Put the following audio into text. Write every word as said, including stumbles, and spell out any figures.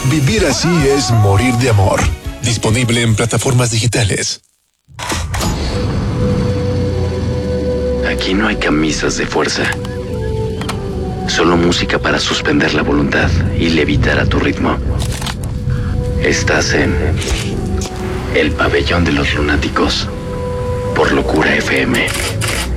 Vivir así es morir de amor. Disponible en plataformas digitales. Aquí no hay camisas de fuerza. Solo música para suspender la voluntad y levitar a tu ritmo. Estás en El Pabellón de los Lunáticos por Locura F M.